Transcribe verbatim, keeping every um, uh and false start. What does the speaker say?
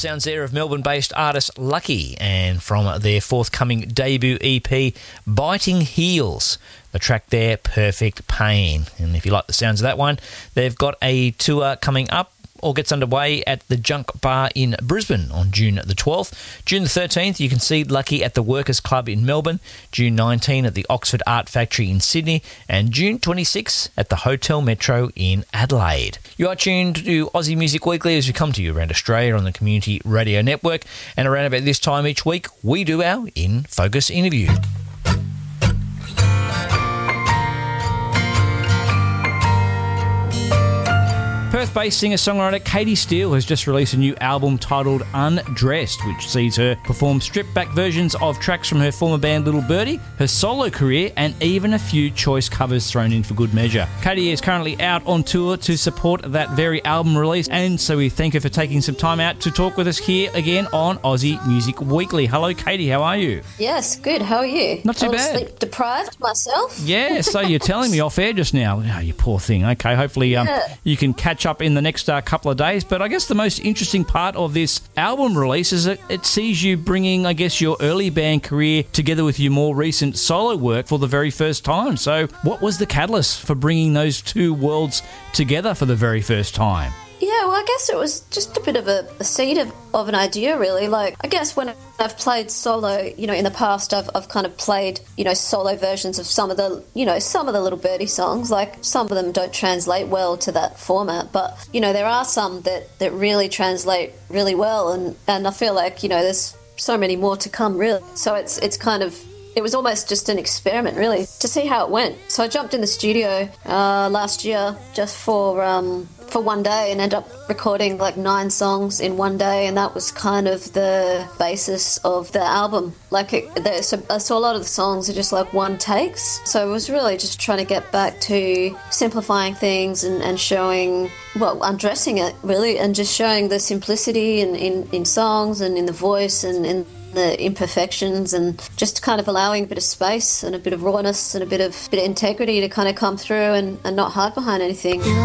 sounds there of Melbourne-based artist Lucky, and from their forthcoming debut E P, Biting Heels. The track there, Perfect Pain. And if you like the sounds of that one, they've got a tour coming up, or gets underway at the Junk Bar in Brisbane on June the twelfth. June the thirteenth, you can see Lucky at the Workers Club in Melbourne. June nineteenth at the Oxford Art Factory in Sydney. And June twenty-sixth at the Hotel Metro in Adelaide. You are tuned to Aussie Music Weekly as we come to you around Australia on the Community Radio Network. And around about this time each week, we do our In Focus interview. Perth-based singer-songwriter Katie Steele has just released a new album titled Undressed, which sees her perform stripped-back versions of tracks from her former band Little Birdie, her solo career, and even a few choice covers thrown in for good measure. Katie is currently out on tour to support that very album release, and so we thank her for taking some time out to talk with us here again on Aussie Music Weekly. Hello, Katie. How are you? Yes, good. How are you? Not too I was bad. Sleep deprived myself. Yeah, so you're telling me off air just now. Oh, you poor thing. Okay, hopefully um, Yeah. you can catch up in the next uh, couple of days. But I guess the most interesting part of this album release is that it sees you bringing, I guess, your early band career together with your more recent solo work for the very first time. So what was the catalyst for bringing those two worlds together for the very first time? Yeah, well, I guess it was just a bit of a, a seed of, of an idea, really. Like, I guess when I've played solo, you know, in the past, I've, I've kind of played, you know, solo versions of some of the, you know, some of the Little Birdie songs. Like, some of them don't translate well to that format, but, you know, there are some that, that really translate really well, and, and I feel like, you know, there's so many more to come, really. So it's it's kind of... It was almost just an experiment, really, to see how it went. So I jumped in the studio uh, last year just for um, for one day and ended up recording like nine songs in one day, and that was kind of the basis of the album. Like, it, there, so, so a lot of the songs are just like one takes. So it was really just trying to get back to simplifying things and, and showing, well, undressing it, really, and just showing the simplicity in, in, in songs and in the voice and in the imperfections, and just kind of allowing a bit of space and a bit of rawness and a bit of bit of integrity to kind of come through and, and not hide behind anything.